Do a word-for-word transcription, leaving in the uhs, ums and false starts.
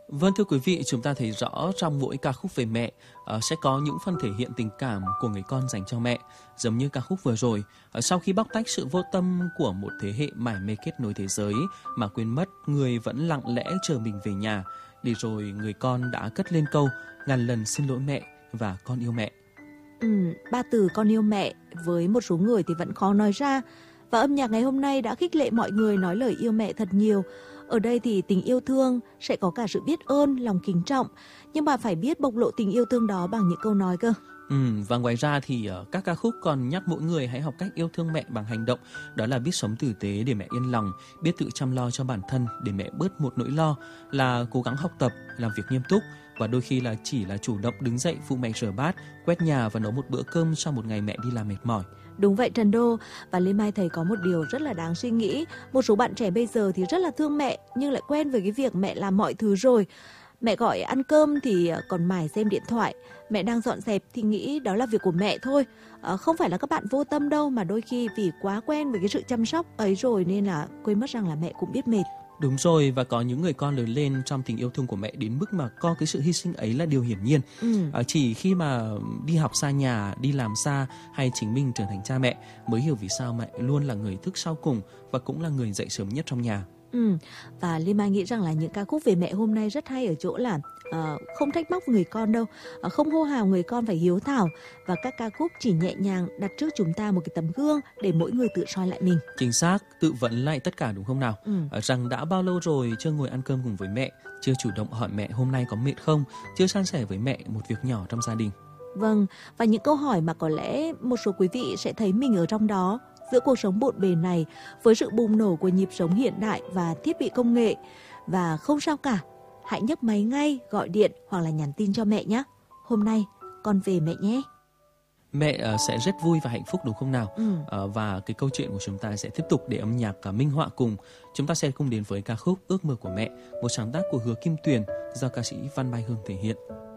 Vâng, thưa quý vị, chúng ta thấy rõ trong mỗi ca khúc về mẹ uh, sẽ có những phần thể hiện tình cảm của người con dành cho mẹ. Giống như ca khúc vừa rồi, uh, sau khi bóc tách sự vô tâm của một thế hệ mải mê kết nối thế giới mà quên mất người vẫn lặng lẽ chờ mình về nhà, để rồi người con đã cất lên câu ngàn lần xin lỗi mẹ và con yêu mẹ. Ừ, ba từ con yêu mẹ với một số người thì vẫn khó nói ra. Và âm nhạc ngày hôm nay đã khích lệ mọi người nói lời yêu mẹ thật nhiều. Ở đây thì tình yêu thương sẽ có cả sự biết ơn, lòng kính trọng, nhưng mà phải biết bộc lộ tình yêu thương đó bằng những câu nói cơ. Ừ, và ngoài ra thì uh, các ca khúc còn nhắc mỗi người hãy học cách yêu thương mẹ bằng hành động. Đó là biết sống tử tế để mẹ yên lòng, biết tự chăm lo cho bản thân để mẹ bớt một nỗi lo, là cố gắng học tập, làm việc nghiêm túc, và đôi khi là chỉ là chủ động đứng dậy phụ mẹ rửa bát, quét nhà và nấu một bữa cơm sau một ngày mẹ đi làm mệt mỏi. Đúng vậy Trần Đô, và Lê Mai thấy có một điều rất là đáng suy nghĩ. Một số bạn trẻ bây giờ thì rất là thương mẹ nhưng lại quen với cái việc mẹ làm mọi thứ rồi. Mẹ gọi ăn cơm thì còn mải xem điện thoại, mẹ đang dọn dẹp thì nghĩ đó là việc của mẹ thôi. À, không phải là các bạn vô tâm đâu, mà đôi khi vì quá quen với cái sự chăm sóc ấy rồi nên là quên mất rằng là mẹ cũng biết mệt. Đúng rồi, và có những người con lớn lên trong tình yêu thương của mẹ đến mức mà coi cái sự hy sinh ấy là điều hiển nhiên. Ừ. À, chỉ khi mà đi học xa nhà, đi làm xa hay chính mình trở thành cha mẹ mới hiểu vì sao mẹ luôn là người thức sau cùng và cũng là người dậy sớm nhất trong nhà. Ừ, và Lê Mai nghĩ rằng là những ca khúc về mẹ hôm nay rất hay ở chỗ là uh, không trách móc người con đâu, uh, không hô hào người con phải hiếu thảo, và các ca khúc chỉ nhẹ nhàng đặt trước chúng ta một cái tấm gương để mỗi người tự soi lại mình. Chính xác, tự vấn lại tất cả đúng không nào? Ừ. Uh, rằng đã bao lâu rồi chưa ngồi ăn cơm cùng với mẹ, chưa chủ động hỏi mẹ hôm nay có mệt không, chưa san sẻ với mẹ một việc nhỏ trong gia đình. Vâng, và những câu hỏi mà có lẽ một số quý vị sẽ thấy mình ở trong đó. Giữa cuộc sống bộn bề này, với sự bùng nổ của nhịp sống hiện đại và thiết bị công nghệ, và không sao cả, hãy nhấc máy ngay, gọi điện hoặc là nhắn tin cho mẹ nhé. Hôm nay con về mẹ nhé. Mẹ uh, sẽ rất vui và hạnh phúc đúng không nào? Ừ. Uh, và cái câu chuyện của chúng ta sẽ tiếp tục để âm nhạc uh, minh họa cùng. Chúng ta sẽ cùng đến với ca khúc Ước mơ của mẹ, một sáng tác của Hứa Kim Tuyền do ca sĩ Văn Mai Hương thể hiện.